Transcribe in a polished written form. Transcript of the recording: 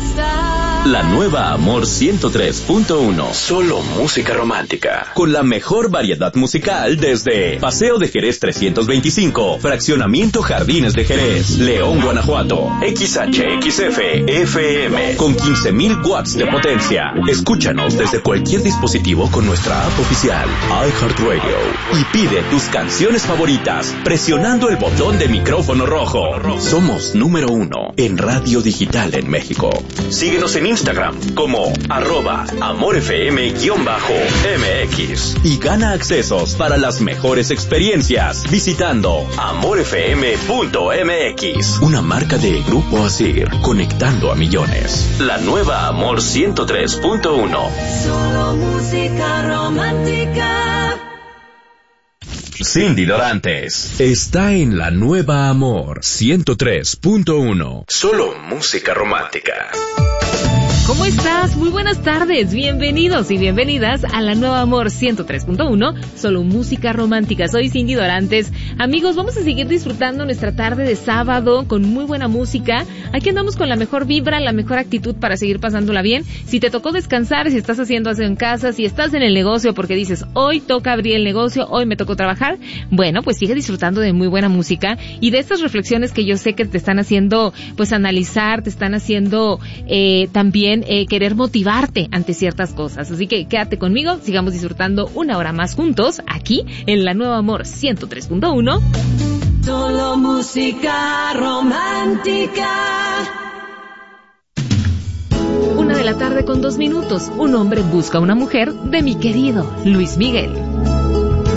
La nueva Amor 103.1. Solo música romántica. Con la mejor variedad musical desde Paseo de Jerez 325, Fraccionamiento Jardines de Jerez, León, Guanajuato. XHXF FM con 15,000 watts de potencia. Escúchanos desde cualquier dispositivo con nuestra app oficial iHeartRadio y pide tus canciones favoritas presionando el botón de micrófono rojo. Somos número 1 en radio digital en México. Síguenos en Instagram como @amorfm_mx y gana accesos para las mejores experiencias visitando amorfm.mx, una marca de Grupo Asir, conectando a millones. La nueva Amor 103.1. Solo música romántica. Cindy Dorantes está en la nueva Amor 103.1. Solo música romántica. ¿Cómo estás? Muy buenas tardes, bienvenidos y bienvenidas a la nueva Amor 103.1, solo música romántica. Soy Cindy Dorantes. Amigos, vamos a seguir disfrutando nuestra tarde de sábado con muy buena música. Aquí andamos con la mejor vibra, la mejor actitud para seguir pasándola bien. Si te tocó descansar, si estás haciendo aseo en casa, si estás en el negocio porque dices, hoy toca abrir el negocio, hoy me tocó trabajar, bueno, pues sigue disfrutando de muy buena música y de estas reflexiones que yo sé que te están haciendo, pues analizar, te están haciendo también querer motivarte ante ciertas cosas. Así que quédate conmigo, sigamos disfrutando una hora más juntos aquí en la nueva Amor 103.1. Solo música romántica. 1:02 p.m. Un hombre busca a una mujer de mi querido Luis Miguel.